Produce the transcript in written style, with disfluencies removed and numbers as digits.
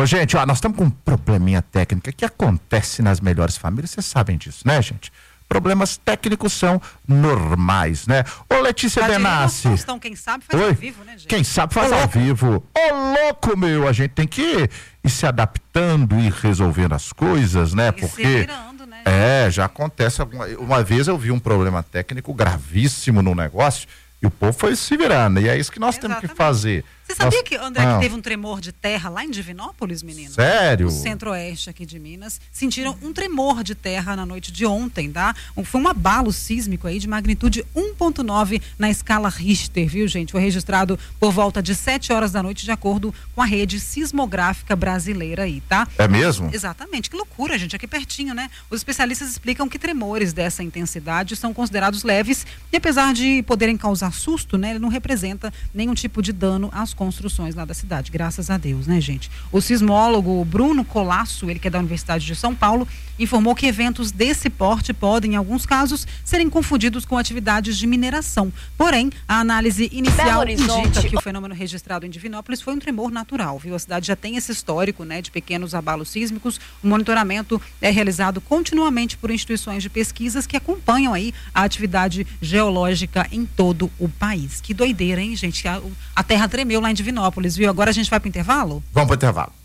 Ô, gente, ó, nós estamos com um probleminha técnico que acontece nas melhores famílias, vocês sabem disso, né, gente? Problemas técnicos são normais, né? Ô, Letícia Benassi. Então, quem sabe faz ao vivo, né, gente? Quem sabe faz ao vivo. Ô, louco, meu, a gente tem que ir se adaptando e resolvendo as coisas, né? Porque se virando, né? já acontece uma vez eu vi um problema técnico gravíssimo no negócio e o povo foi se virando, e é isso que nós temos que fazer. Você sabia que, André, que teve um tremor de terra lá em Divinópolis, menino? Sério? No centro-oeste aqui de Minas. Sentiram um tremor de terra na noite de ontem, tá? Foi um abalo sísmico aí de magnitude 1.9 na escala Richter, viu, gente? Foi registrado por volta de 7 horas da noite, de acordo com a rede sismográfica brasileira aí, tá? É mesmo? Exatamente. Que loucura, gente. Aqui pertinho, né? Os especialistas explicam que tremores dessa intensidade são considerados leves e, apesar de poderem causar susto, né? Ele não representa nenhum tipo de dano às construções lá da cidade, graças a Deus, né, gente? O sismólogo Bruno Colasso, ele que é da Universidade de São Paulo, informou que eventos desse porte podem, em alguns casos, serem confundidos com atividades de mineração. Porém, a análise inicial indica que o fenômeno registrado em Divinópolis foi um tremor natural, viu? A cidade já tem esse histórico, né, de pequenos abalos sísmicos. O monitoramento é realizado continuamente por instituições de pesquisas que acompanham aí a atividade geológica em todo o país. Que doideira, hein, gente? A terra tremeu lá em Divinópolis, viu? Agora a gente vai para o intervalo? Vamos para o intervalo.